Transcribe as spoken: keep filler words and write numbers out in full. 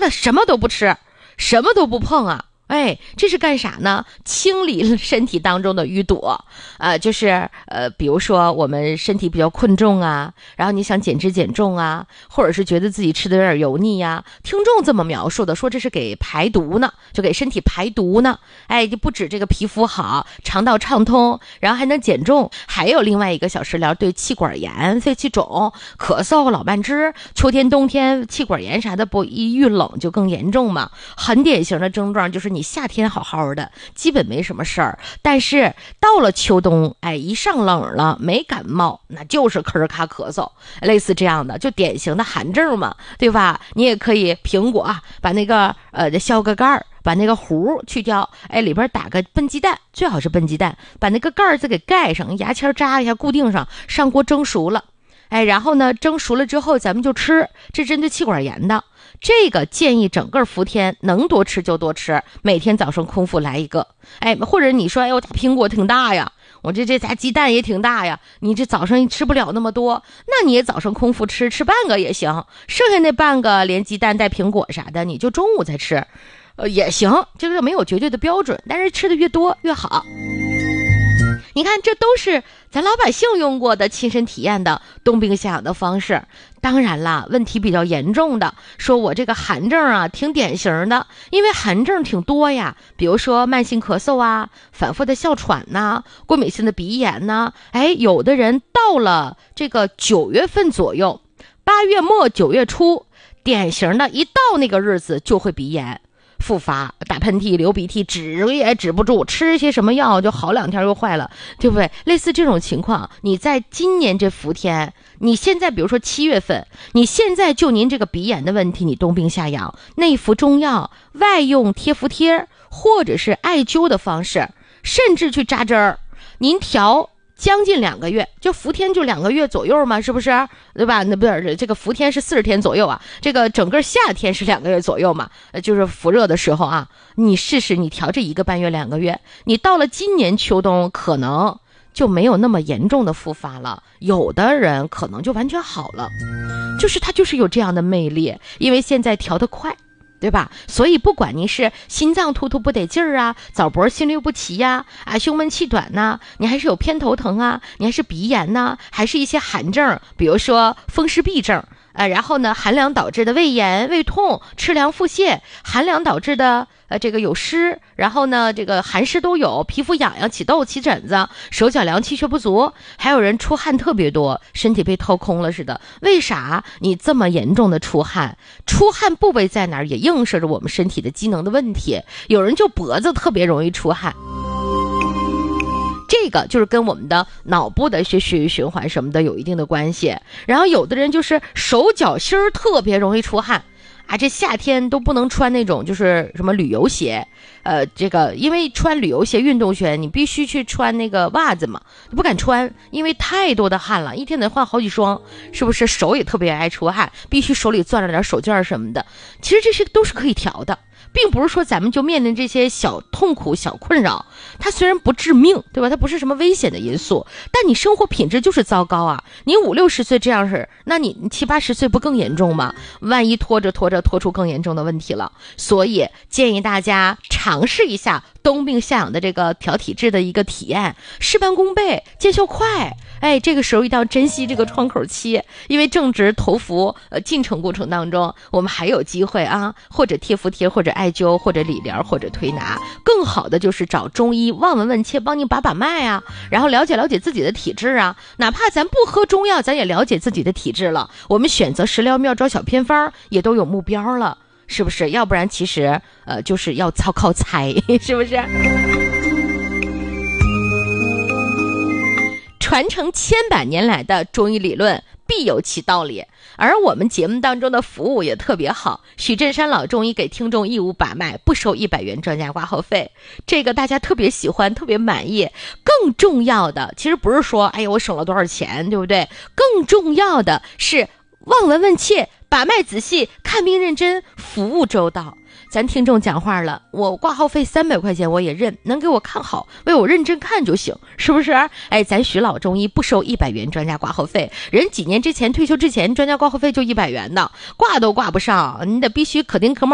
的什么都不吃，什么都不碰啊。哎，这是干啥呢？清理身体当中的淤堵，呃，就是呃，比如说我们身体比较困重啊，然后你想减脂减重啊，或者是觉得自己吃的有点油腻呀、啊，听众这么描述的，说这是给排毒呢，就给身体排毒呢。哎，就不止这个皮肤好，肠道畅通，然后还能减重，还有另外一个小食疗，对气管炎、肺气肿、咳嗽、老慢支，秋天冬天气管炎啥的，不一遇冷就更严重嘛。很典型的症状就是你夏天好好的，基本没什么事儿，但是到了秋冬，哎，一上冷了，没感冒，那就是咳咔咳嗽，类似这样的，就典型的寒症嘛，对吧？你也可以苹果把那个呃削个盖儿，把那个核去掉，哎，里边打个笨鸡蛋，最好是笨鸡蛋，把那个盖儿再给盖上，牙签扎一下固定上，上锅蒸熟了。哎，然后呢，蒸熟了之后咱们就吃，这针对气管炎的。这个建议整个伏天能多吃就多吃，每天早上空腹来一个。哎，或者你说，哎，我苹果挺大呀，我这这家鸡蛋也挺大呀，你这早上吃不了那么多，那你也早上空腹吃，吃半个也行，剩下那半个连鸡蛋带苹果啥的，你就中午再吃，呃也行，这个没有绝对的标准，但是吃的越多越好。你看，这都是咱老百姓用过的亲身体验的冬病夏养的方式。当然啦，问题比较严重的，说我这个寒症啊挺典型的，因为寒症挺多呀，比如说慢性咳嗽啊，反复的哮喘呐、过敏性的鼻炎呐、哎，有的人到了这个九月份左右，八月末九月初，典型的一到那个日子就会鼻炎复发，打喷嚏流鼻涕，止也止不住，吃一些什么药就好两天又坏了，对不对？类似这种情况，你在今年这伏天，你现在比如说七月份，你现在就您这个鼻炎的问题，你冬病夏养，内服中药，外用贴服贴，或者是艾灸的方式，甚至去扎针儿，您调将近两个月，就伏天就两个月左右嘛，是不是？对吧？那不是这个伏天是四十天左右啊，这个整个夏天是两个月左右嘛，就是伏热的时候啊，你试试你调这一个半月两个月，你到了今年秋冬可能就没有那么严重的复发了，有的人可能就完全好了，就是它就是有这样的魅力，因为现在调得快。对吧？所以不管您是心脏突突不得劲儿啊，早搏心律不齐呀、啊，啊胸闷气短呐、啊，你还是有偏头疼啊，你还是鼻炎呐、啊，还是一些寒症，比如说风湿痹症。呃，然后呢，寒凉导致的胃炎、胃痛、吃凉腹泻，寒凉导致的呃这个有湿，然后呢，这个寒湿都有，皮肤痒痒、起痘、起疹子，手脚凉、气血不足，还有人出汗特别多，身体被掏空了似的。为啥你这么严重的出汗？出汗部位在哪儿，也映射着我们身体的机能的问题。有人就脖子特别容易出汗。这个就是跟我们的脑部的一些血液循环什么的有一定的关系。然后有的人就是手脚心儿特别容易出汗啊，这夏天都不能穿那种就是什么旅游鞋，呃，这个因为穿旅游鞋、运动鞋，你必须去穿那个袜子嘛，不敢穿，因为太多的汗了，一天得换好几双，是不是？手也特别爱出汗，必须手里攥着点手绢什么的。其实这些都是可以调的。并不是说咱们就面临这些小痛苦、小困扰，它虽然不致命，对吧？它不是什么危险的因素，但你生活品质就是糟糕啊！你五六十岁这样是，那你七八十岁不更严重吗？万一拖着拖着拖出更严重的问题了。所以建议大家尝试一下冬病夏养的这个调体质的一个体验，事半功倍，见效快。哎，这个时候一定要珍惜这个窗口期，因为正值头伏呃进程过程当中，我们还有机会啊，或者贴服贴，或者艾灸，或者理疗，或者推拿。更好的就是找中医望闻问切，帮你把把脉啊，然后了解了解自己的体质啊。哪怕咱不喝中药，咱也了解自己的体质了。我们选择食疗妙招小偏方，也都有目标了，是不是？要不然其实呃就是要操靠猜，是不是？传承千百年来的中医理论必有其道理，而我们节目当中的服务也特别好，许振山老中医给听众义务把脉，不收一百元专家挂号费，这个大家特别喜欢，特别满意。更重要的其实不是说哎呀我省了多少钱，对不对？更重要的是望闻问切，把脉仔细，看病认真，服务周到。咱听众讲话了，我挂号费三百块钱我也认，能给我看好，为我认真看就行，是不是？哎，咱许老中医不收一百元专家挂号费，人几年之前退休之前专家挂号费就一百元的，挂都挂不上，你得必须可丁可卯